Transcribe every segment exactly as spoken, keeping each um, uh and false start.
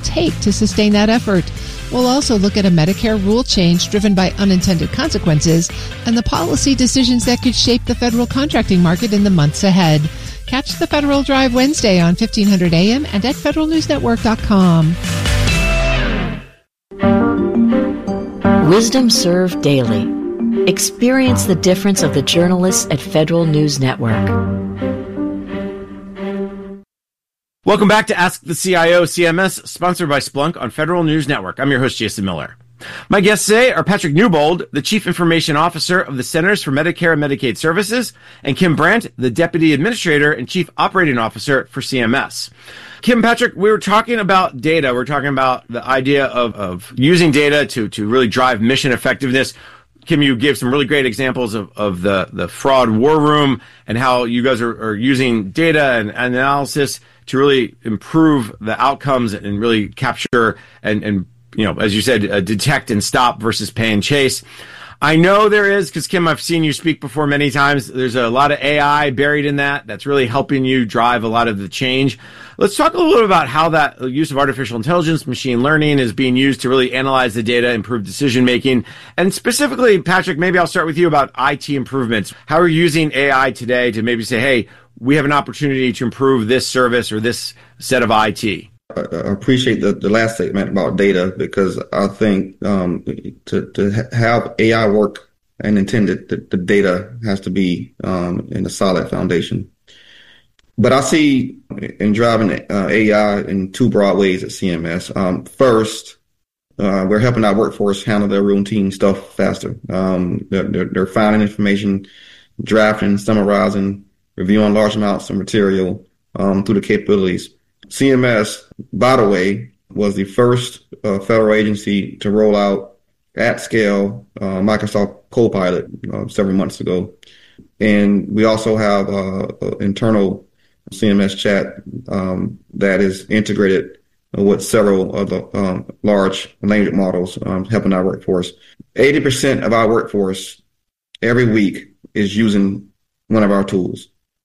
take to sustain that effort. We'll also look at a Medicare rule change driven by unintended consequences and the policy decisions that could shape the federal contracting market in the months ahead. Catch the Federal Drive Wednesday on fifteen hundred A M and at federal news network dot com. Wisdom Served Daily. Experience the difference of the journalists at Federal News Network. Welcome back to Ask the C I O C M S, sponsored by Splunk on Federal News Network. I'm your host, Jason Miller. My guests today are Patrick Newbold, the Chief Information Officer of the Centers for Medicare and Medicaid Services, and Kim Brandt, the Deputy Administrator and Chief Operating Officer for C M S. Kim, Patrick, we were talking about data. We're talking about the idea of, of using data to, to really drive mission effectiveness. Kim, you gave some really great examples of, of the, the fraud war room and how you guys are, are using data and, and analysis to really improve the outcomes and really capture and, and you know, as you said, uh, detect and stop versus pay and chase. I know there is, because Kim, I've seen you speak before many times. There's a lot of A I buried in that that's really helping you drive a lot of the change. Let's talk a little bit about how that use of artificial intelligence, machine learning is being used to really analyze the data, improve decision making. And specifically, Patrick, maybe I'll start with you about I T improvements. How are you using A I today to maybe say, hey, we have an opportunity to improve this service or this set of I T? I appreciate the, the last statement about data, because I think um, to, to have A I work and intended, the, the data has to be um, in a solid foundation. But I see in driving uh, A I in two broad ways at C M S. Um, first, uh, we're helping our workforce handle their routine stuff faster. Um, they're, they're, they're finding information, drafting, summarizing, reviewing large amounts of material um, through the capabilities. C M S, by the way, was the first uh, federal agency to roll out at scale uh, Microsoft Copilot uh, several months ago. And we also have uh, an internal C M S chat um, that is integrated with several of the um, large language models um, helping our workforce. eighty percent of our workforce every week is using one of our tools.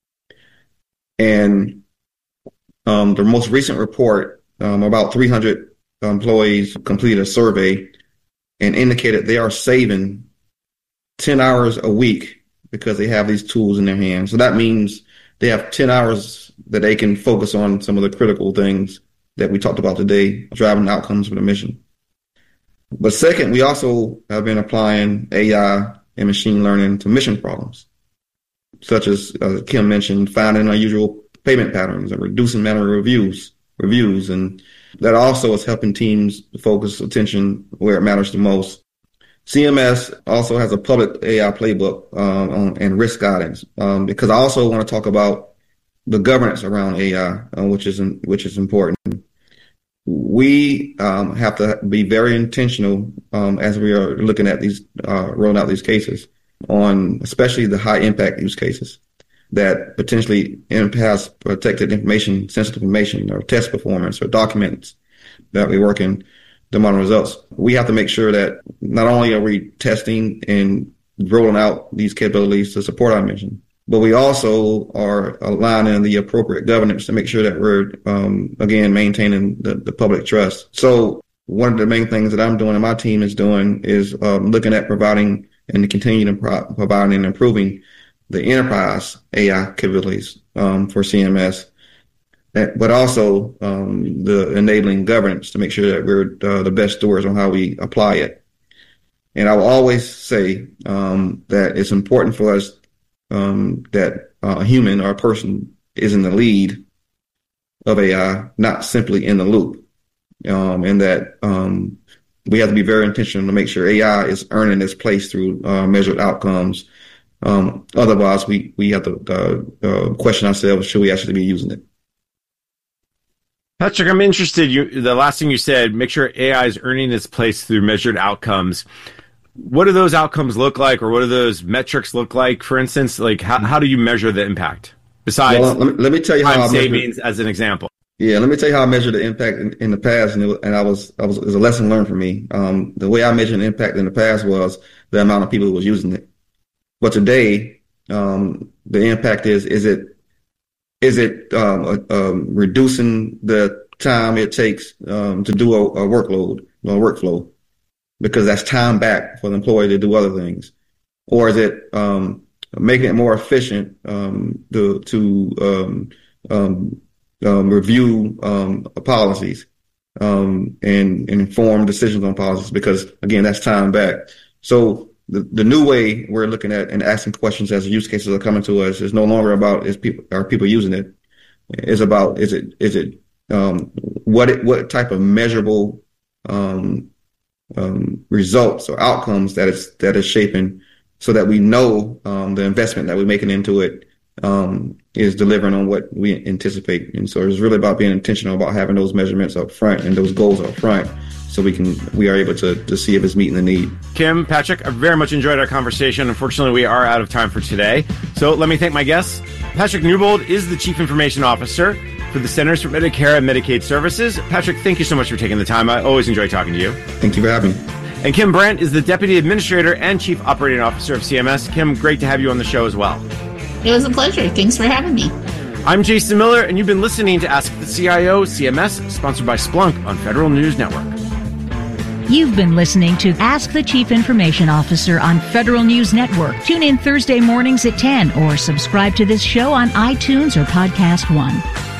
And Um, the most recent report, um, about three hundred employees completed a survey and indicated they are saving ten hours a week because they have these tools in their hands. So that means they have ten hours that they can focus on some of the critical things that we talked about today, driving outcomes for the mission. But second, we also have been applying A I and machine learning to mission problems, such as, uh, Kim mentioned, finding unusual payment patterns and reducing manual reviews, reviews. And that also is helping teams focus attention where it matters the most. C M S also has a public A I playbook um, on, and risk guidance, um, because I also want to talk about the governance around A I, uh, which is which is important. We um, have to be very intentional um, as we are looking at these, uh, rolling out these cases on especially the high impact use cases that potentially has protected information, sensitive information, or test performance, or documents that we work in to monitor results. We have to make sure that not only are we testing and rolling out these capabilities to support our mission, but we also are aligning the appropriate governance to make sure that we're, um, again, maintaining the, the public trust. So one of the main things that I'm doing and my team is doing is um, looking at providing and continuing to pro- providing and improving the enterprise A I capabilities um, for C M S, but also um, the enabling governance to make sure that we're uh, the best stewards on how we apply it. And I will always say um, that it's important for us um, that a human or a person is in the lead of A I, not simply in the loop, um, and that um, we have to be very intentional to make sure A I is earning its place through uh, measured outcomes. Um, otherwise, we, we have to uh, uh, question ourselves, should we actually be using it? Patrick, I'm interested. You, the last thing you said, make sure A I is earning its place through measured outcomes. What do those outcomes look like, or what do those metrics look like? For instance, like how, how do you measure the impact? Besides, well, let, me, let me tell you how time I savings measure, as an example. Yeah, let me tell you how I measured the impact in, in the past, and, it, and I was, I was, it was a lesson learned for me. Um, the way I measured the impact in the past was the amount of people who was using it. But today, um, the impact is, is it, is it, um, uh, um, reducing the time it takes um, to do a, a workload, a workflow, because that's time back for the employee to do other things? Or is it um, making it more efficient um, to, to um, um, um, review um, policies um, and, and inform decisions on policies? Because, again, that's time back. So the, the new way we're looking at and asking questions as use cases are coming to us is no longer about is people are people using it. It's about is it is it um, what it, what type of measurable um, um, results or outcomes that is that is shaping, so that we know um, the investment that we're making into it um, is delivering on what we anticipate. And so it's really about being intentional about having those measurements up front and those goals up front, so we can we are able to to see if it's meeting the need. Kim, Patrick, I very much enjoyed our conversation. Unfortunately, we are out of time for today. So let me thank my guests. Patrick Newbold is the Chief Information Officer for the Centers for Medicare and Medicaid Services. Patrick, thank you so much for taking the time. I always enjoy talking to you. Thank you for having me. And Kim Brandt is the Deputy Administrator and Chief Operating Officer of C M S. Kim, great to have you on the show as well. It was a pleasure. Thanks for having me. I'm Jason Miller, and you've been listening to Ask the C I O C M S, sponsored by Splunk on Federal News Network. You've been listening to Ask the Chief Information Officer on Federal News Network. Tune in Thursday mornings at ten or subscribe to this show on iTunes or Podcast One.